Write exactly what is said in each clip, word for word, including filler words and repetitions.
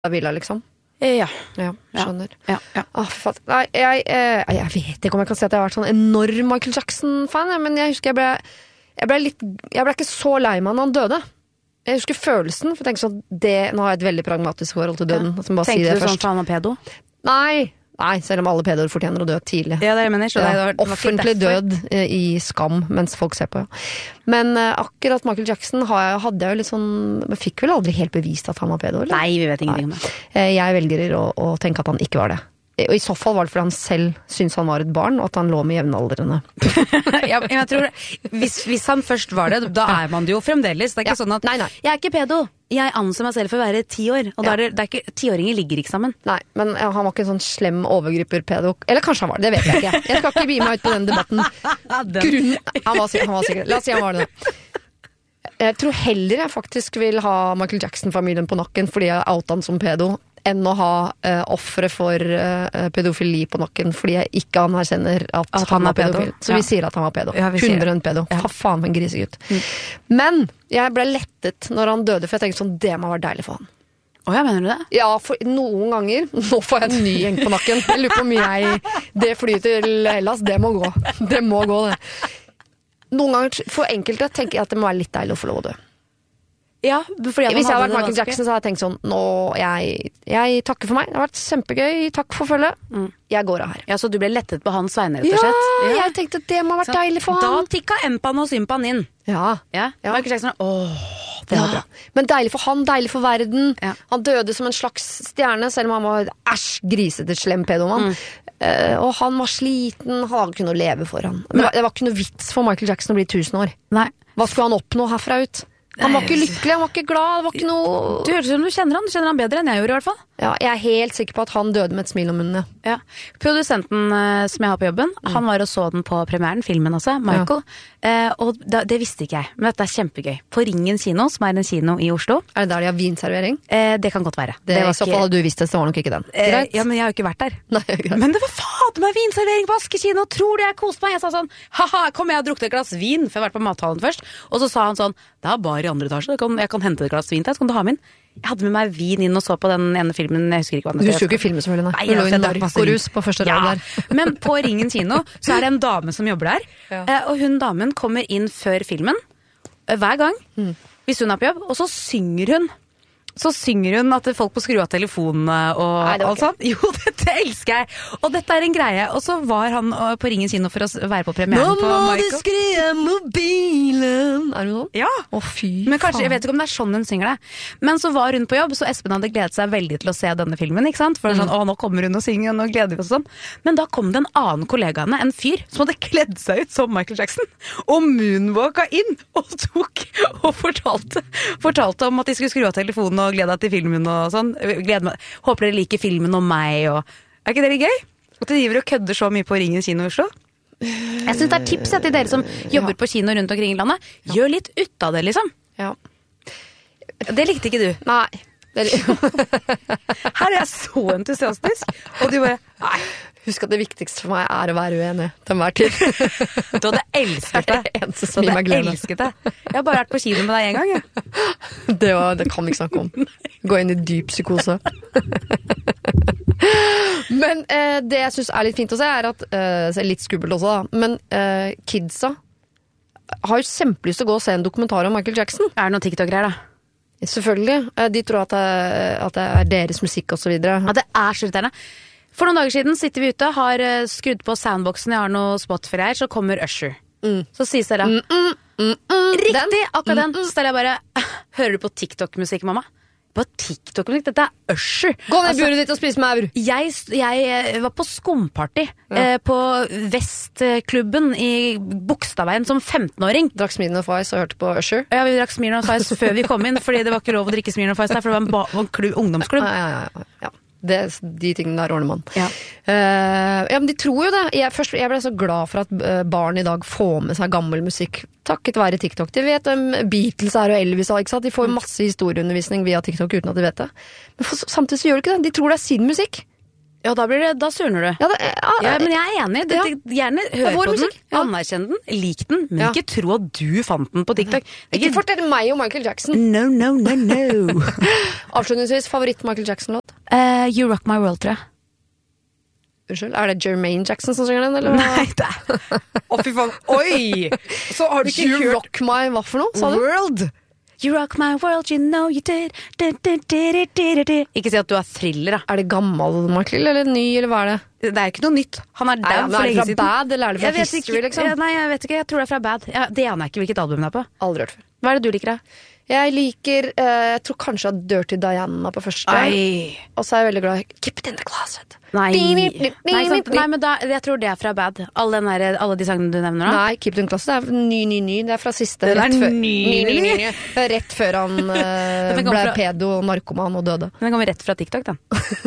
Villa, liksom. Ja. Ja, skjønner. Ja, ja. Åh, for faen. Nei, jeg, jeg, jeg vet ikke om jeg kan si at jeg har vært sånn enorm Michael Jackson-fan, men jeg husker jeg ble, jeg ble litt, jeg ble ikke så lei meg når han døde. Jeg husker følelsen, for jeg tenker sånn, det, nå har jeg et veldig pragmatisk forhold til døden. Ja. Bare Tenkte si det du først. sånn for han var pedo? Nei, nei, selv om alle pedoer fortjener å dø tidlig. Ja, det er jeg mener. Så ja, det var, det var offentlig død eh, i skam mens folk ser på. Ja. Men eh, akkurat Michael Jackson har jeg, hadde jeg jo litt sånn, men fikk vel aldri helt bevist at han var pedo, eller? Nei, vi vet ingenting om det. Eh, jeg velger å, å tenke at han ikke var det. Og i så fall var det fordi han selv syntes han var et barn, og at han lå med jevnaldrende. ja, jeg tror, hvis, hvis han først var det, da er man det jo fremdeles. Det er ikke ja. sånn at, nei, nei. jeg er ikke pedo, jeg anser meg selv for å være ti år, og ja. da er det, det er ikke, tiåringer ligger ikke sammen. Nei, men ja, han var ikke en sånn slem overgriper-pedo. Eller kanskje han var det, det vet jeg ikke. Jeg skal ikke bi meg ut på den debatten. Grunnen, han var, han var sikkert, la oss si han var det. Jeg tror heller jeg faktisk vil ha Michael Jackson-familien på nakken, fordi jeg outet han som pedo, enn å ha uh, offre for uh, pedofili på nakken, fordi jeg ikke anerkjenner at, at han er pedofil. Så ja. vi sier at han var pedo. Ja, hundre prosent pedo. Ja. Faen, en grisegutt. Mm. Men jeg ble lettet når han døde, for jeg tenkte sånn, det må være deilig for han. Åh, ja, mener du det? Ja, for noen ganger, nå får jeg en ny gjeng på nakken. Jeg lurer på hvor mye jeg, det flyr til Hellas, det må gå. Det må gå, det. Noen ganger, for enkelte, tenker jeg at det må være litt deilig å få lov å dø. Ja, fordi Hvis jeg hadde vært Michael Jackson, så hadde jeg tenkt sånn, nå, jeg, jeg takker for meg, det har vært kjempegøy, takk for følget, mm. jeg går av her. Ja, så du ble lettet på hans vegne, rett og slett? Ja, jeg tenkte det må ha vært så deilig for da han. Da tikka empan og sympan inn. Ja. Ja, ja. Michael Jackson, åh, det var bra. Men deilig for han, deilig for verden. Ja. Han døde som en slags stjerne, selv om han var æsj, grisete, slem pedoman. Mm. Uh, og han var sliten, han hadde ikke noe å leve for han. Det var, det var ikke noe vits for Michael Jackson å bli tusen år. Nei. Hva skulle han oppnå herfra ut? Han var ikke lykkelig, han var ikke glad, det var ikke noe... Du høres som du kjenner han, du kjenner han bedre enn jeg gjorde i hvert fall. Ja, jeg er helt sikker på at han døde med et smil om munnen. Ja. Produsenten uh, som jeg har på jobben, mm. han var og så den på premieren, filmen også, Michael. Ja. Uh, og da, det visste ikke jeg, men dette er kjempegøy. På Ringen kino, som er en kino i Oslo. Er det der de har vinservering? Uh, det kan godt være. Det, det var så fall ikke... du visste, så var nok ikke den. Uh, ja, men jeg har jo ikke vært der. Nei, greit. Men det var fader meg vinservering på Askekino, tror du jeg koste meg? Jeg sa sånn, haha, kom jeg og drukte et glass vin, for jeg har vært på mathallen først. Og så sa han sånn, det er bare i andre etasje, jeg kan, jeg kan hente et glass vin til, så kan du ha min. Jeg hadde med meg vin inn og så på den ene filmen, jeg husker ikke hva den heter. Du husker jo ikke filmen selvfølgelig, nei. Nei, jeg har narkorus på første rad ja. der. Men på Ringen kino, så er det en dame som jobber der, ja. og hun damen kommer inn før filmen, hver gang, mm. hvis hun er på jobb, og så synger hun. Så synger hun at folk må skru av telefonene og Nei, det var alt sånt. Jo, dette elsker jeg. Og dette er en greie. Og så var han på Ringen kino for å være på premieren på Michael. Nå må du skru av mobilen. Er du sånn? Ja. Å, fy Men kanskje, faen. jeg vet ikke om det er sånn hun synger det. Men så var hun på jobb, så Espen hadde gledet seg veldig til å se denne filmen, ikke sant? For det er sånn, å, nå kommer hun og synger, og nå gleder vi oss sånn. Men da kom det en annen kollega henne, en fyr, som hadde kledd seg ut som Michael Jackson, og moonwalka inn, og tok, og fortalte, fortalte om at de skulle skru av telefonen og glede deg til filmen og sånn. Gleder meg. Håper dere liker filmen om meg, og er ikke det litt gøy? At de driver og kødder så mye på Ringen kino i Oslo? Jeg synes det er tips til dere som jobber ja. på kino rundt omkring i landet. Gjør litt ut av det, liksom. Ja. Det likte ikke du. Nei. Det Her er jeg så entusiastisk, og du bare, nei. Husk at det viktigste for meg er å være uenig til hver tid. Du hadde elsket det. Det eneste som gir meg glede. Elsket det. Jeg har bare vært på kino med deg en gang, ja. Det, var, det kan vi ikke snakke om. Gå inn i dyp psykose. Men eh, det jeg synes er litt fint å se, er at, eh, litt skummelt også da, men eh, kidsa har jo kjempelyst til å gå og se en dokumentar om Michael Jackson. Er det noen TikTok-greier da? Selvfølgelig. De tror at det, at det er deres musikk og så videre. Ja, det er så irriterende. For noen dager siden sitter vi ute, har skrudd på soundboxen, jeg har noe Spotify-greier, så kommer Usher. Mm. Så sier Stella, mm, mm, mm, mm, riktig, den? akkurat mm, den. Så Stella bare, hører du på TikTok-musikk, mamma? På TikTok-musikk? Dette er Usher. Gå ned i buret ditt og spis maur. Jeg, jeg var på skumparty ja. eh, på Vestklubben i Bogstadveien som femtenåring. Drakk Smirnoff Ice og hørte på Usher? Ja, vi drakk Smirnoff Ice før vi kom inn, fordi det var ikke lov å drikke Smirnoff Ice der, for det var en, ba- en klubb, ungdomsklubb. Ja, ja, ja, ja. Det, de tingene der ordner man. Ja. Uh, ja, men de tror jo det. Jeg, først, jeg ble så glad for at uh, barn i dag får med seg gammel musikk takket være TikTok. De vet hvem Beatles er og Elvis er, ikke sant? De får masse historieundervisning via TikTok uten at de vet det. Men for, samtidig så gjør de ikke det. De tror det er sin musikk. Ja, da, blir det, da surner du. Ja, det, ja, ja, men jeg er enig. Det, ja. Gjerne hør på musikk. den, anerkjenn den, lik den, men Ja. ikke tro at du fant den på TikTok. Ikke fortell meg om Michael Jackson. No, no, no, no. Avslutningsvis, favoritt Michael Jackson-låt? uh, You Rock My World, tror jeg. Unnskyld, er det Jermaine Jackson som synger den, eller hva? Nei, det er... Å, fy faen. Oi! Så har du ikke You hørt Rock My, hva for noe, sa du? World? You rock my world, you know you did. Du, du, du, du, du, du. Ikke si at du er thriller, da. Er det gammel Michael, eller ny, eller hva er det? Det er ikke noe nytt. Han er Nei, down men for er det lenge fra siden. Bad, eller er det fra Jeg vet History, ikke. liksom? Ja, nei, jeg vet ikke. Jeg tror det er fra Bad. Ja, det aner jeg ikke hvilket album det er på. Aldri hørt før. Hva er det du liker, da? Jeg liker, eh, jeg tror kanskje at Dirty Diana på første. Nei. Og så er jeg veldig glad i Keep It In The Closet. Nei. Nei, sant? Nei, men da, jeg tror det er fra Bad. Alle, den der, alle de sangene du nevner da. Nei, Keep It In The Closet er ny, ny, ny. Det er fra siste. Det er rett før, ny, ny, ny, ny. ny. Det er rett før han eh, Den ble kommer fra- pedo, narkoman og døde. Den kommer rett fra TikTok, den.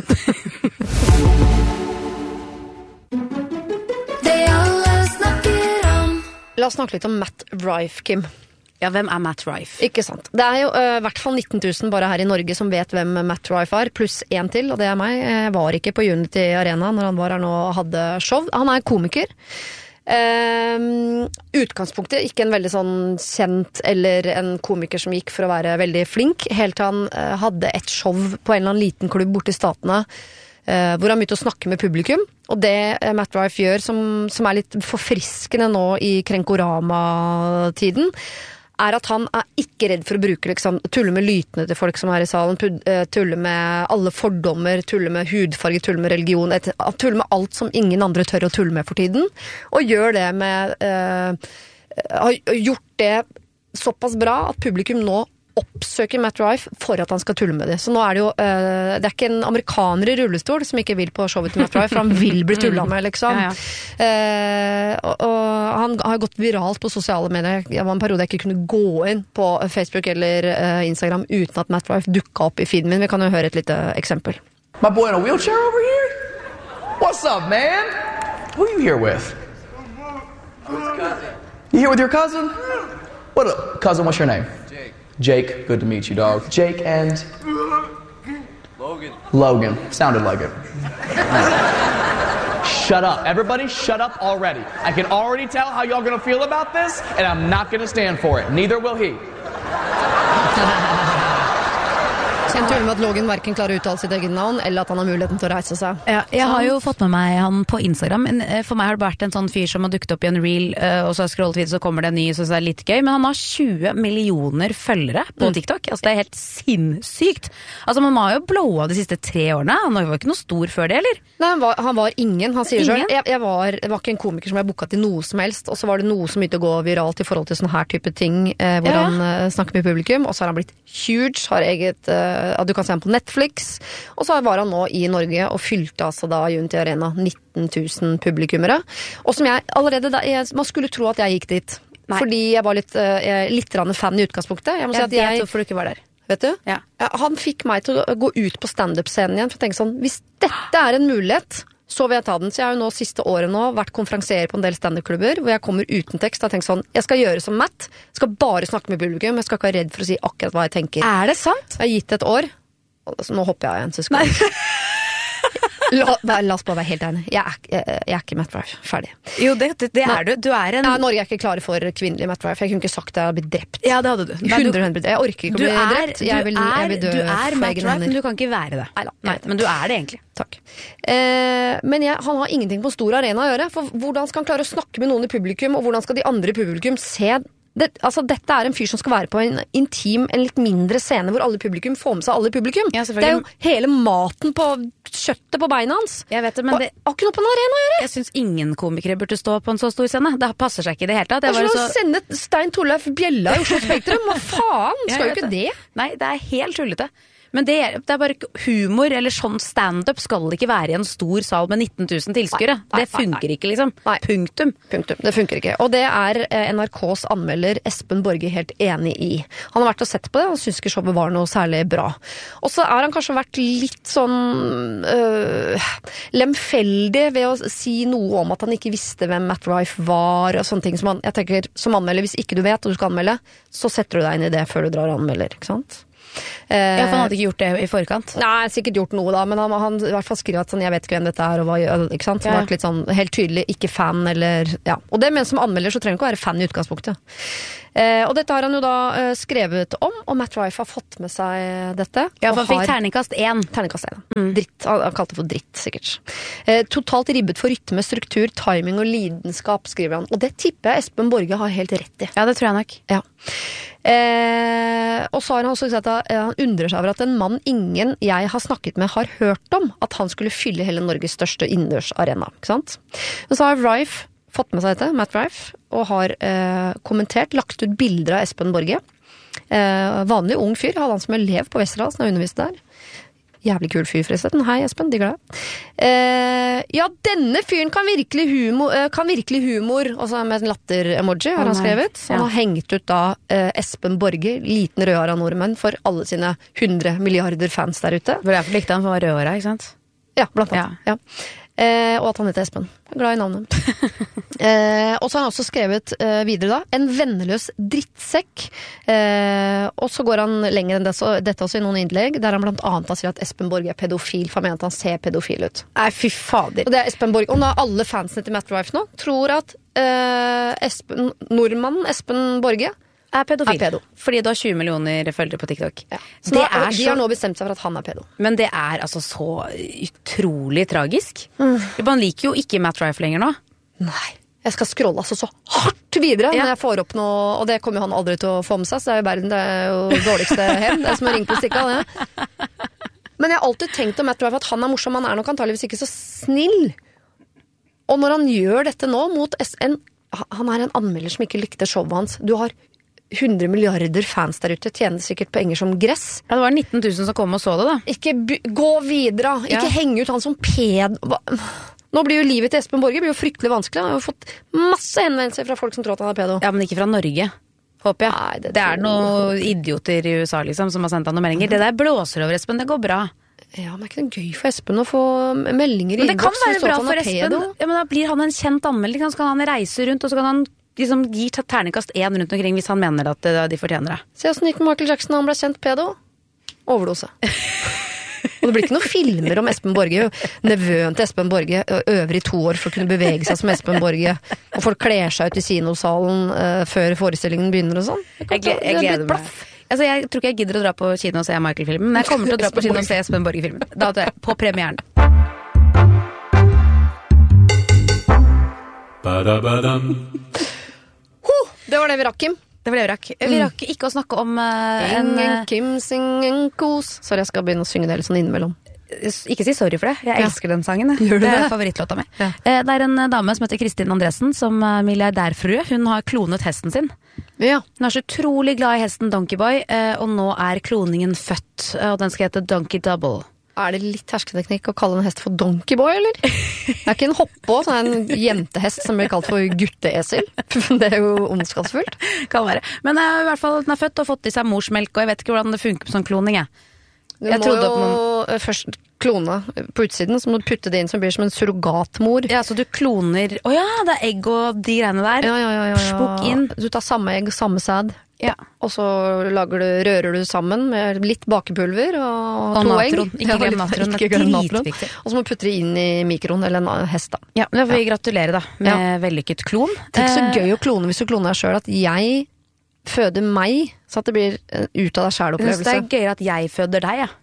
La oss snakke litt om Matt Rife, Kim. Ja, hvem er Matt Rife? Ikke sant. Det er jo eh, i hvert fall nitten tusen bare her i Norge som vet hvem Matt Rife er, pluss én til, og det er meg. Jeg var ikke på Unity Arena når han var her nå og hadde show. Han er komiker. Uh, utgangspunktet ikke en veldig sånn kjent eller en komiker som gikk for å være veldig flink, helt til han uh, hadde et show på en eller annen liten klubb borte i Statene, uh, hvor han begynte å snakke med publikum. Og det uh, Matt Rife gjør, som, som er litt forfriskende nå i Krenkorama-tiden, er at han er ikke redd for å bruke liksom, tulle med lytene til folk som er i salen, tulle med alle fordommer, tulle med hudfarge, tulle med religion, et, tulle med alt som ingen andre tør å tulle med for tiden, og gjør det med eh, har gjort det såpass bra at publikum nå oppsøker Matt Rife for at han skal tulle med det. Så nå er det jo uh, det er ikke en amerikaner i rullestol som ikke vil på showet til Matt Rife, for han vil bli tullet med, liksom. Ja, ja. Uh, og, og han har gått viralt på sosiale medier. Det var en periode jeg ikke kunne gå inn på Facebook eller uh, Instagram uten at Matt Rife dukket opp i feeden min. Vi kan jo høre et lite eksempel. My boy in a wheelchair over here? What's up, man? Who you here with? You here with your cousin? What up, cousin? What's your name? Jake. Jake, good to meet you, dog. Jake and Logan. Logan. Sounded like it. Shut up. Everybody shut up already. I can already tell how y'all gonna feel about this, and I'm not gonna stand for it. Neither will he. Så jeg tuller med at Logan hverken klarer å uttale sitt eget navn, eller at han har muligheten til å reise seg. Ja, jeg har jo fått med meg han på Instagram, men for meg har det vært en sånn fyr som har dukket opp i en reel, og så har jeg scrollet videre, så kommer det en ny, så det er litt gøy, men han har tjue millioner følgere på TikTok, altså det er helt sinnssykt. Altså man har jo blowa de siste tre årene, han var jo ikke noe stor før det, eller? Nei, han var, han var ingen, han sier Ingen? selv. Jeg, jeg var, det var ikke en komiker som jeg booket til noe som helst, og så var det noe som begynte å gå viralt i forhold til sånne her type ting, eh, hvor Ja. han eh, snakker med publikum, og så har han blitt huge, har eget, eh, at du kan se ham på Netflix, og så var han nå i Norge og fylte altså da Unity Arena nitten tusen publikummere, og som jeg allerede da, jeg, man skulle tro at jeg gikk dit, Nei. fordi jeg var litt, eh, jeg, litt rann fan i utgangspunktet. Jeg må si Jeg at jeg, vet hvorfor du ikke var der. vet du? Ja. Ja, han fikk meg til å gå ut på stand-up-scenen igjen, for å tenke sånn, hvis dette er en mulighet, så vil jeg ta den. Så jeg har jo nå siste året nå vært konferansier på en del stand-up-klubber, hvor jeg kommer uten tekst og har tenkt sånn, jeg skal gjøre som Matt, jeg skal bare snakke med publikum, jeg skal ikke være redd for å si akkurat hva jeg tenker. Er det sant? Jeg har gitt det et år, og så nå hopper jeg igjen, så skal jeg... La, nei, la oss bare være helt enig. Jeg er, jeg, jeg er ikke Matt Rife. Ferdig. Jo, det, det, det er du. Du er en... Nei, Norge er ikke klare for kvinnelig Matt Rife. Jeg kunne ikke sagt det, jeg har blitt drept. Ja, det hadde du. Nei, du- hundre, jeg orker ikke å Du bli er, drept. Jeg vil, du er, jeg vil dø du er for Matt egen Rife, hender. men du kan ikke være det. Neida, Nei, nei. men du er det egentlig. Takk. Eh, men jeg, han har ingenting på stor arena å gjøre. For hvordan skal han klare å snakke med noen i publikum, og hvordan skal de andre i publikum se det? Altså, dette er en fyr som skal være på en intim, en litt mindre scene hvor alle publikum får med seg alle publikum. Ja, det er jo selvfølgelig. hele maten på kjøttet på beina hans. Jeg vet det, men Og det... har ikke noe på en arena å gjøre. Jeg synes ingen komikere burde stå på en så stor scene. Det passer seg ikke i det hele tatt. Det Jeg er var som å så... sende Stein Torleif Bjella i Oslo Spektrum. Hva faen? Ja, Skal jeg jo ikke vet det? Nei, det er helt tullete. Men det er, det er bare ikke humor, eller sånn stand-up skal ikke være i en stor sal med nitten tusen tilskuere. Nei, nei, Det funker ikke, liksom. Nei. Punktum. Punktum. Det funker ikke. Og det er eh, N R K's anmelder Espen Borge helt enig i. Han har vært og sett på det, og syns ikke showet var noe særlig bra. Og så er han kanskje vært litt sånn øh, lemfeldig ved å si noe om at han ikke visste hvem Matt Rife var, og sånne ting som han, jeg tenker, som anmelder, hvis ikke du vet og du skal anmelde, så setter du deg inn i det før du drar og anmelder, ikke sant? Eh, Ja, for han hadde ikke gjort det i forkant. Nei, sikkert gjort noe da, men han, han i hvert fall skriver at sånn, jeg vet ikke hvem dette er, og hva gjør, ikke sant? Så Ja. det var litt sånn, helt tydelig, ikke fan, eller, ja. Og det men som anmelder, så trenger du ikke være fan i utgangspunktet. Eh, og dette har han jo da eh, skrevet om, og Matt Rife har fått med seg dette. Ja, og for han fikk har- terningkast én. Terningkast én. Dritt. Han, han kalte det for dritt, sikkert. Eh, totalt ribbet for rytme, struktur, timing og lidenskap, skriver han. Og det tipper jeg Espen Borge har helt rett i. Ja, det tror jeg nok. Ja. Eh, og så har han også sagt at eh, han undrer seg over at en mann ingen jeg har snakket med har hørt om, at han skulle fylle hele Norges største innendørsarena. Ikke sant? Men så har Rife fått med seg dette, Matt Rife, og har eh, kommentert, lagt ut bilder av Espen Borge. Eh, vanlig ung fyr, hadde han som elev på Westerdals når jeg underviste der. Jævlig kul fyr, forresten. Hei, Espen, digger deg. Eh, ja, denne fyren kan virkelig humor, eh, kan virkelig humor, også med en latter-emoji, har Å, han nei. skrevet. Så han Ja. har hengt ut da eh, Espen Borge, liten rødhåra nordmenn, for alle sine hundre milliarder fans der ute. For derfor likte han for å være rødhåra, ikke sant? Ja, blant annet. Ja. Eh, og at han heter Espen. Jeg er glad i navnet. eh, og så har han også skrevet eh, videre da, en venneløs drittsekk. Eh, og så går han lenger enn det, så, dette også i noen innlegg, der han blant annet sier at Espen Borge er pedofil, for han mener at han ser pedofil ut. Nei, fy fader. Og det er Espen Borge. Og nå er alle fansene til Matt Rife nå tror at eh, Espen, nordmannen Espen Borge Er pedofil. Er pedo. Fordi du har tjue millioner følgere på TikTok. ja. Så Det nå, er de så... har nå bestemt seg for at han er pedo. Men det er altså så utrolig tragisk. Mm. Man liker jo ikke Matt Rife lenger nå. Nei. Jeg skal scrolle altså så hardt videre Ja. når jeg får opp noe, og det kommer jo han aldri til å få med seg, så det er jo verden, det er jo dårligste hevn. Det er som å ringe på stikka, det. Men jeg har alltid tenkt om Matt Rife at han er morsom, han er nok antageligvis ikke så snill. Og når han gjør dette nå mot S N, han er en anmelder som ikke likte showet hans. Du har hundre milliarder fans der ute, tjener sikkert penger som gress. Ja, det var nitten tusen som kom og så det, da. Ikke by- gå videre, ikke Ja. henge ut han som ped... Hva- Nå blir jo livet til Espen Borge blir jo fryktelig vanskelig. Han har jo fått masse henvendelser fra folk som tror at han er pedo. Ja, men ikke fra Norge. Håper jeg. Nei, det det er tror noen idioter i U S A liksom, som har sendt han noen meldinger. Det der blåser over, Espen. Det går bra. Ja, men er ikke det gøy for Espen å få meldinger i Men det kan innboks som være står bra at han for er Espen. pedo? Ja, men da blir han en kjent anmelder. Så kan han reise rundt, og så kan han liksom gi terningkast én rundt omkring hvis han mener at eh, de fortjener det. Se åssen det gikk med Michael Jackson da han ble kjent pedo. Overdose. Og det blir ikke noen filmer om Espen Borge. Nevøen til Espen Borge øver i to år for å kunne bevege seg som Espen Borge. Og folk kler seg ut i kinosalen uh, før forestillingen begynner og sånn. Det Jeg, gled, jeg gleder meg. Altså, jeg tror ikke jeg gidder å dra på kino og se Michael-filmen, men jeg kommer til å dra på kino og se Espen Borge-filmen. Da er jeg på premieren. Ba-da-ba-dum. Det var det vi rakk, Kim. Det var det vi rakk. Vi rakk ikke å snakke om uh, en Ingen uh, Kim, ingen kos. Sorry, jeg skal begynne å synge det litt sånn innimellom. Ikke si sorry for det. Jeg Ja. elsker den sangen. jeg. Gjør du Det er det? favorittlåta mi. Ja. Eh, Det er en eh, dame som heter Kristin Andresen, som er milliardærfrue. Hun har klonet hesten sin. Ja. Hun er så utrolig glad i hesten Donkeyboy, eh, og nå er kloningen født. eh, Og den skal hete Donkey Double. Er det litt hersketeknikk å kalle en hest for Donkeyboy, eller? Det er ikke en hoppå, sånn en jentehest som blir kalt for gutteesel. Det er jo ondskapsfullt. Kan være. Men eh, i hvert fall den er født og fått i seg morsmelk, og jeg vet ikke hvordan det funker på sånn kloning. Jeg. Du Jeg må trodde jo at eh, først klone på utsiden, så må du putte det inn som blir som en surrogatmor. Ja, så du kloner Å ja, det er egg og de greiene der. Ja, ja, ja, ja, ja. Spukk inn. Du tar samme egg, samme sæd. Ja. Og så lager du, rører du sammen med litt bakepulver og, Og to natron. egg. Ikke Ja, glem litt- natron, det er Ikke glem natron. dritviktig. Og så må du putte det inn i mikroen, eller en hest da. Ja, men da får vi gratulere da med vellykket klon. Tenk så Eh, gøy å klone hvis du kloner deg selv, at jeg føder meg, så at det blir en ut av deg selv Jeg synes det opplevelse. er gøyere at jeg føder deg, ja.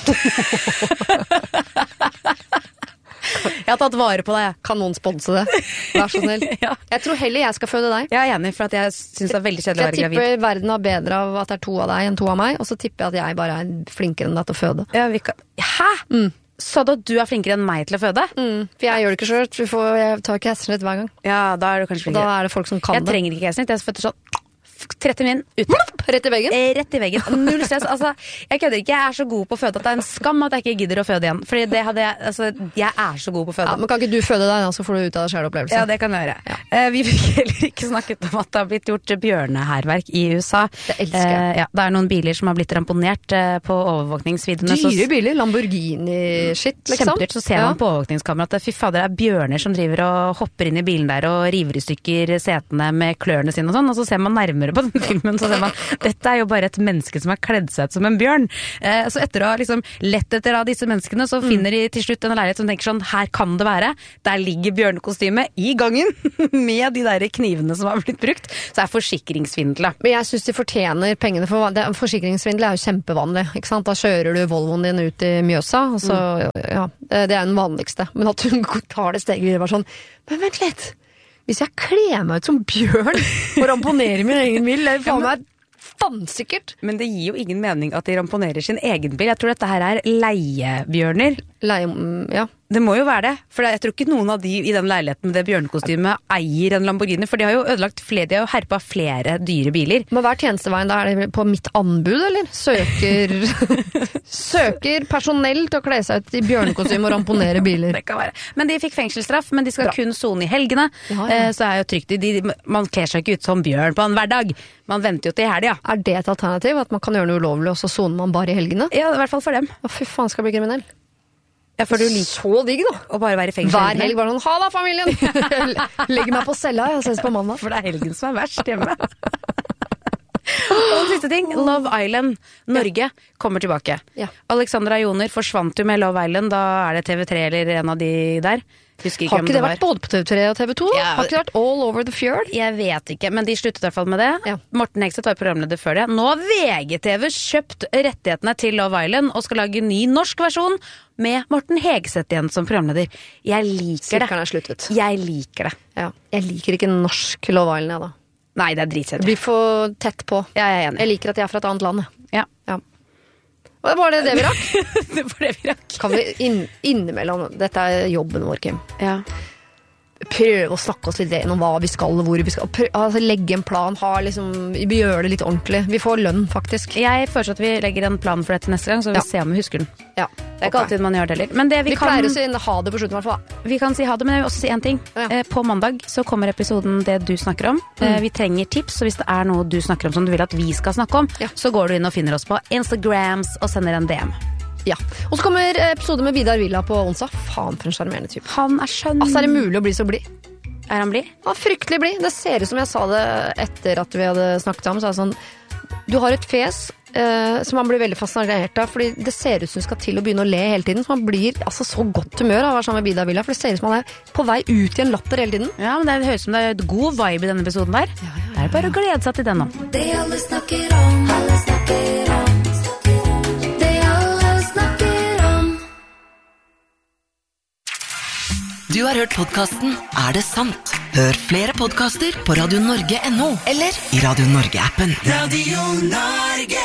Jeg har tatt vare på deg, jeg. Kan noen sponse det? Vær så snill. Ja. Jeg tror heller jeg skal føde deg. Jeg er enig, for at jeg syns det er veldig kjedelig å Jeg være gravid. tipper verden har bedre av at det er to av deg enn to av meg, og så tipper jeg at jeg bare er flinkere enn deg til å føde. Ja, vi kan... Hæ?! Sa du at du er flinkere enn meg til å føde? Mm, for jeg gjør det ikke selv, for jeg tar ikke hestersnitt hver gang. Ja, da er du kanskje Og da flinkere. er det folk som kan Jeg det. trenger ikke keisersnitt. Jeg føtter sånn tretti min ute. Rett i veggen. Eh, Rett i veggen. Null stress. Altså, jeg kødder ikke. Jeg er så god på å føde at det er en skam at jeg ikke gidder å føde igjen. Fordi det hadde jeg Altså, jeg er så god på å føde. Ja, men kan ikke du føde deg, da, så får du ut av deg selv opplevelse. Ja, det kan jeg gjøre. Eh, vi fikk heller ikke snakket om at det har blitt gjort bjørnehærverk i U S A. Det elsker jeg. Eh, ja, det er noen biler som har blitt ramponert eh, på overvåkningsvideoene. så- Dyre biler, Lamborghini-shit, liksom. Kjempedyrt. Så ser man på overvåkningskamera at det, fy fader, det er bjørner som driver og hopper inn i bilen der og river i stykker setene med klørne sine og sånn, og så ser man nærmere senere på den filmen, så ser man, dette er jo bare et menneske som har kledd seg ut som en bjørn. Eh, så etter å ha liksom lett etter av disse menneskene, så finner de til slutt en leilighet som tenker sånn, her kan det være. Der ligger bjørnekostyme i gangen, med de der knivene som har blitt brukt. Så det er forsikringssvindel. Men jeg synes de fortjener pengene, for det, forsikringssvindel er jo kjempevanlig, ikke sant? Da kjører du Volvoen din ut i Mjøsa, og så, mm. ja, det er den vanligste. Men at hun tar det steget, det var sånn, men vent litt, hvis jeg kler meg ut som bjørn og ramponerer min egen bil, det er faen meg vansikkert. Men det gir jo ingen mening at de ramponerer sin egen bil. Jeg tror dette her er leiebjørner. Leie, ja. Det må jo være det, for jeg tror ikke noen av de i den leiligheten med det bjørnekostymet eier en Lamborghini, for de har jo ødelagt flere, de har jo herpa flere dyre biler. Men hva er tjenesteveien da? Er det på mitt anbud, eller? Søker, søker personell til å kle seg ut i bjørnekostyme og ramponere biler? Det kan være. Men de fikk fengselsstraff, men de skal Bra. kun sone i helgene, ja, ja. så er jo trygt. De, man kler seg ikke ut som bjørn på en hverdag. Man venter jo til helgen, ja. Er det et alternativ, at man kan gjøre noe ulovlig, og så soner man bare i helgene? Ja, i hvert fall for dem. Å, fy faen, skal bli kriminell. Ja, for du liker så digg da. Å bare være i fengsel. Hver helg bare sånn, ha da familien! Legger meg på cella, jeg ses på mandag. For det er helgen som er verst hjemme. Og en siste ting, Love Island Norge ja. kommer tilbake. Ja. Alexandra Joner forsvant jo med Love Island, da er det T V tre eller en av de der. Husker ikke har ikke det, det vært både på T V tre og T V to? Ja. Har ikke det vært all over the fjord? Jeg vet ikke, men de sluttet i hvert fall med det. Ja. Morten Hegseth var programleder før det. Nå har V G T V kjøpt rettighetene til Love Island og skal lage en ny norsk versjon med Morten Hegseth igjen som programleder. Jeg liker Sirkeren det. Er sluttet. Jeg liker det. Ja. Jeg liker ikke norsk Love Island, ja, da. Nei, det er dritkjedelig. Det blir for tett på. Ja, jeg er enig. Jeg liker at jeg er fra et annet land. Ja. Ja. Og var det det vi rakk? Det var det vi rakk. Kan vi inn, innimellom, dette er jobben vår, Kim. Ja. Prøve å snakke oss litt om hva vi skal, hvor vi skal. Prøve, altså, legge en plan, ha, liksom, vi gjør det litt ordentlig. Vi får lønn, faktisk. Jeg foreslår at vi legger en plan for dette neste gang, så vi ja. ser om vi husker den. Ja. Det er ikke okay. alltid man gjør det heller. Men det vi, vi kan... pleier å si ha det på slutten, i hvert fall. Vi kan si ha det, men jeg vil også si en ting. Ja. Eh, på mandag så kommer episoden Det du snakker om. Mm. Eh, vi trenger tips, så hvis det er noe du snakker om som du vil at vi skal snakke om, ja. så går du inn og finner oss på Instagrams og sender en D M. Ja, og så kommer episode med Vidar Villa på onsdag. Faen for en charmerende type. Han er skjønn. Altså, er det mulig å bli så blid? Er han blid? Ja, fryktelig blid. Det ser ut som jeg sa det etter at vi hadde snakket om, så er det sånn, du har et fjes eh, som man blir veldig fascinert av, fordi det ser ut som du skal til å begynne å le hele tiden, så man blir altså så godt humør av å være sammen med Vidar Villa, for det ser ut som man er på vei ut i en latter hele tiden. Ja, men det høres ut som det er et god vibe i denne episoden der. Ja, ja, ja. Det er bare å glede seg til den nå. Det alle snakker om, alle snakker om. Du har hørt podcasten Er det sant? Hør flere podcaster på radio norge punktum no eller i Radio Norge-appen. Radio Norge!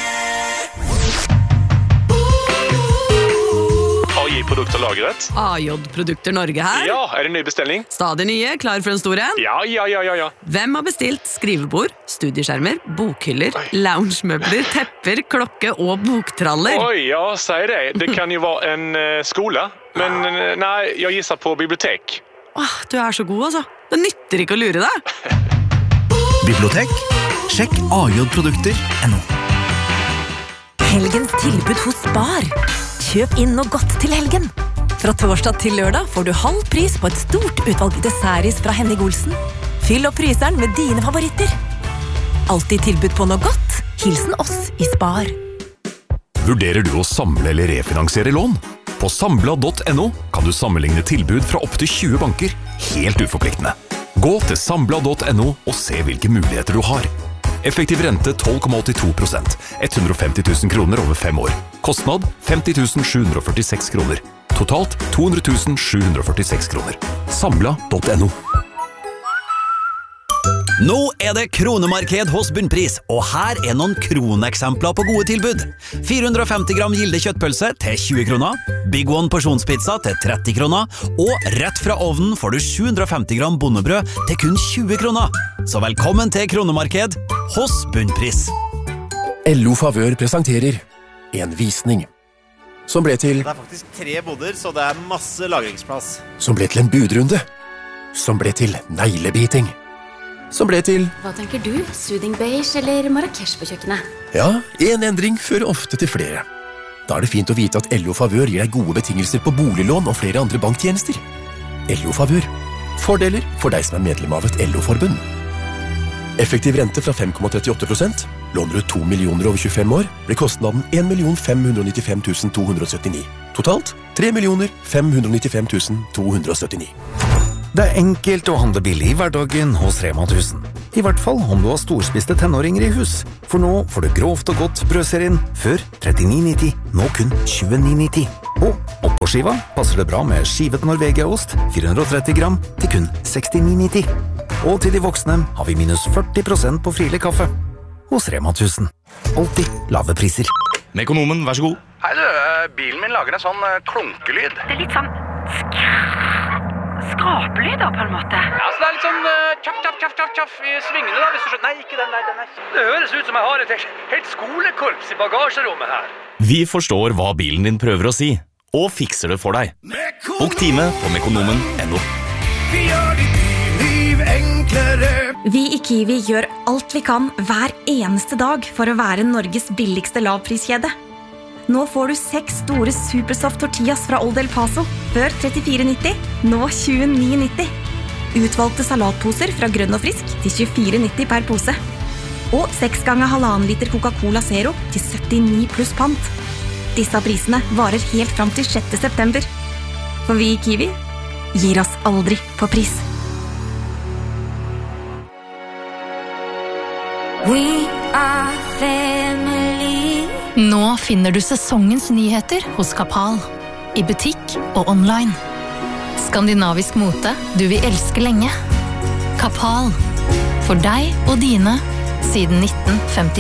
A J-produkter lagret. A J-produkter Norge her. Ja, er det ny bestilling? Stadig nye, klar for en stor en. Ja, ja, ja, ja, ja. Hvem har bestilt skrivebord, studieskjermer, bokhyller, loungemøbler, tepper, klokke og boktraller? Oi, ja, sier det. Det kan jo være en uh, skole. Men nei, jeg gisser på bibliotek. Åh, du er så god, altså. Det nytter ikke å lure deg. Bibliotek? Sjekk A J produkter punktum no. Helgens tilbud hos Spar. Kjøp inn noe godt til helgen. Fra torsdag til lørdag får du halv pris på et stort utvalg dessertis fra Henning Olsen. Fyll opp fryseren med dine favoritter. Alltid tilbud på noe godt. Hilsen oss i Spar. Vurderer du å samle eller refinansiere lån? På sambla punktum no kan du sammenligne tilbud fra opp til tjue banker, helt uforpliktende. Gå til sambla punktum no og se hvilke muligheter du har. Effektiv rente tolv komma åttito prosent, hundre og femti tusen kroner over fem år. Kostnad femti tusen sju hundre og førtiseks kroner. Totalt to hundre tusen sju hundre og førtiseks kroner. sambla punktum no. Nå er det kronemarked hos Bunnpris, og her er noen kroneksempler på gode tilbud. fire hundre og femti gram Gilde kjøttpølse til tjue kroner, Big One porsjonspizza til tretti kroner, og rett fra ovnen får du sju hundre og femti gram bondebrød til kun tjue kroner. Så velkommen til kronemarked hos Bunnpris. L O Favør presenterer en visning som ble til Det er faktisk tre boder, så det er masse lagringsplass. Som ble til en budrunde, som ble til neglebiting, som ble til Hva tenker du? Soothing beige eller Marrakesh på kjøkkenet? Ja, en endring fører ofte til flere. Da er det fint å vite at L O Favør gir deg gode betingelser på boliglån og flere andre banktjenester. L O Favør. Fordeler for deg som er medlem av et L O-forbund. Effektiv rente fra fem komma trettiåtte prosent. Låner du to millioner over tjuefem år, blir kostnaden en million fem hundre nittifem tusen to hundre syttini. Totalt tre millioner fem hundre nittifem tusen to hundre syttini. Det er enkelt å handle billig i hverdagen hos Rema tusen. I hvert fall om du har storspiste tenåringer i hus. For nå får du grovt og godt brødserien før trettini nitti, nå kun tjueni nitti. Og oppå skiva passer det bra med skivet Norvegia-ost, fire hundre tretti gram, til kun sekstini nitti. Og til de voksne har vi minus førti prosent på frilig kaffe. Hos Rema tusen. Alltid lave priser. Mekonomen, vær så god. Hei du, bilen min lager en sånn klonkelyd. Det er litt sånn skrapelyd da, på en måte. Ja, så det er litt sånn uh, tjaff, tjaff, tjaff, tjaff, tjaff i svingene da, hvis du skjønner. Nei, ikke den der, den der. Det høres ut som jeg har et helt, helt skolekorps i bagasjerommet her. Vi forstår hva bilen din prøver å si, og fikser det for deg. Bok time på mekonomen punktum no. Vi gjør ditt liv enklere. Vi i Kiwi gjør alt vi kan hver eneste dag for å være Norges billigste lavpriskjede. Nå får du seks store Supersoft tortillas fra Old El Paso, før trettifire nitti, nå tjueni nitti. Utvalgte salatposer fra Grønn og Frisk til tjuefire nitti per pose. Og seks ganger halvannen liter Coca-Cola Zero til syttini pluss pant. Disse prisene varer helt fram til sjette september. For vi i Kiwi gir oss aldri på pris. We are family. Nå finner du sesongens nyheter hos Kapal. I butikk og online. Skandinavisk mote du vil elske lenge. Kapal. For deg og dine siden nitten femti.